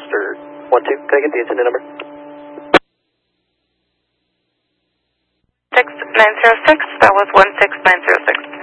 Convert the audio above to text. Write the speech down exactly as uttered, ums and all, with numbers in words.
or one two. Can I get the incident number? six nine zero six, that was one six nine zero six.